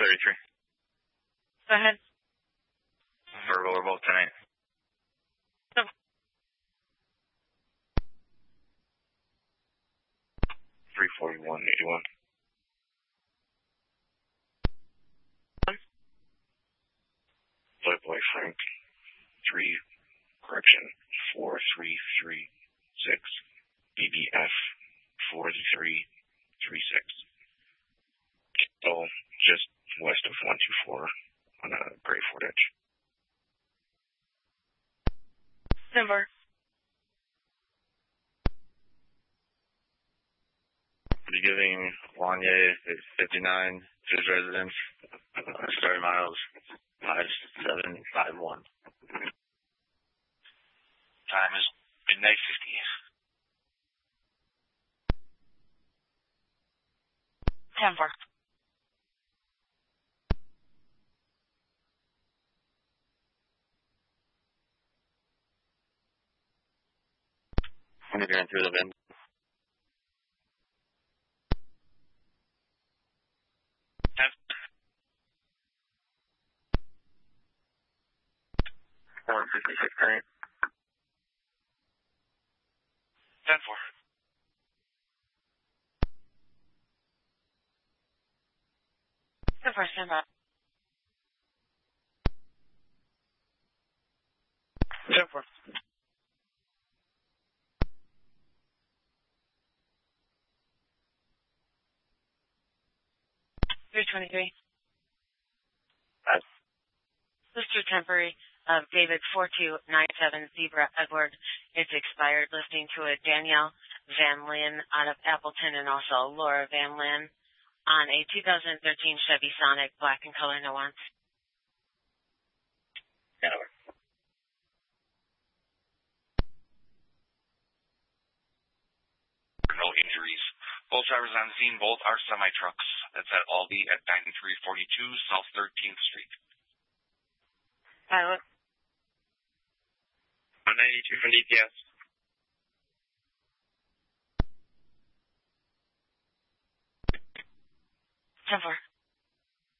33. Go ahead. Verbal or both tonight? No. 34181. Boy Frank 4336 BBF 4336. So just west of 124 on a Gray Fort Edge. Denver. Giving Wanye is 59 to his residence. Starting miles 5751. Time is midnight 50. Denver. I'm going through the wind. One 56 current. 10-4. Denver, stand up. Denver. $323. That's Mr. Temporary, David 4297 Zebra Edward. It's expired. Listening to a Danielle Van Lien out of Appleton and also Laura Van Lien on a 2013 Chevy Sonic, black in color, no wants. Hanover. No injuries. Both drivers on scene, both are semi-trucks. That's at Aldi at 9342 South 13th Street. Pilot. 192 from DPS. Denver.